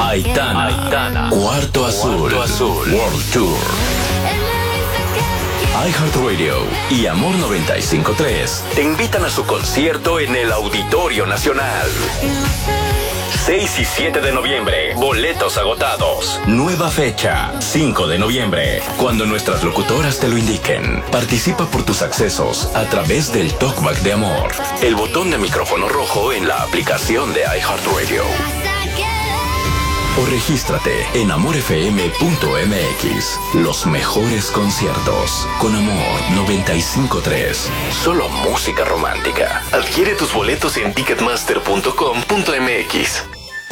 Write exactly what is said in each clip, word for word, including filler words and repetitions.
Aitana, Aitana, Cuarto Azul, Cuarto Azul, World Tour. iHeartRadio y Amor noventa y cinco punto tres te invitan a su concierto en el Auditorio Nacional. seis y siete de noviembre, boletos agotados. Nueva fecha, cinco de noviembre, cuando nuestras locutoras te lo indiquen. Participa por tus accesos a través del Talkback de Amor. El botón de micrófono rojo en la aplicación de iHeartRadio. O regístrate en amor f m punto m x. Los mejores conciertos con Amor noventa y cinco punto tres. Solo música romántica. Adquiere tus boletos en ticketmaster punto com punto m x.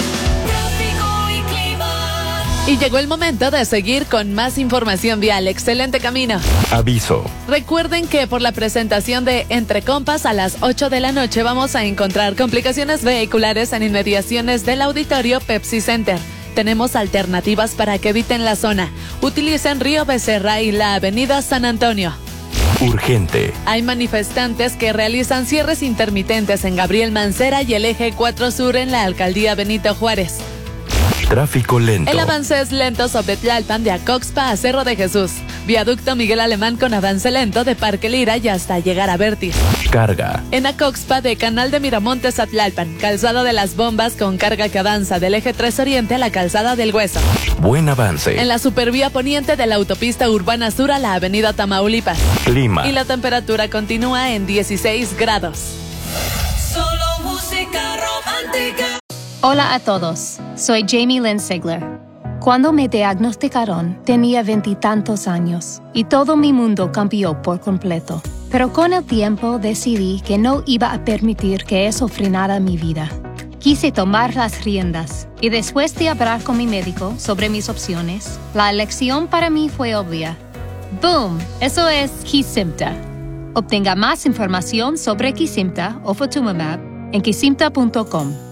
Y llegó el momento de seguir con más información vial. Excelente camino. Aviso. Recuerden que por la presentación de Entre Compas a las ocho de la noche vamos a encontrar complicaciones vehiculares en inmediaciones del auditorio Pepsi Center. Tenemos alternativas para que eviten la zona. Utilicen Río Becerra y la avenida San Antonio. Urgente. Hay manifestantes que realizan cierres intermitentes en Gabriel Mancera y el eje cuatro Sur en la alcaldía Benito Juárez. Tráfico lento. El avance es lento sobre Tlalpan de Acoxpa a Cerro de Jesús. Viaducto Miguel Alemán con avance lento de Parque Lira y hasta llegar a Vértiz. Carga. En Acoxpa de Canal de Miramontes a Tlalpan. Calzada de las Bombas con carga que avanza del eje tres Oriente a la calzada del Hueso. Buen avance. En la supervía poniente de la autopista urbana sur a la avenida Tamaulipas. Clima. Y la temperatura continúa en dieciséis grados. Solo música romántica. Hola a todos, soy Jamie Lynn Sigler. Cuando me diagnosticaron, tenía veintitantos años y todo mi mundo cambió por completo. Pero con el tiempo decidí que no iba a permitir que eso frenara mi vida. Quise tomar las riendas y después de hablar con mi médico sobre mis opciones, la elección para mí fue obvia. ¡Boom! Eso es Kesimpta. Obtenga más información sobre Kesimpta o Ofatumumab en kesimpta punto com.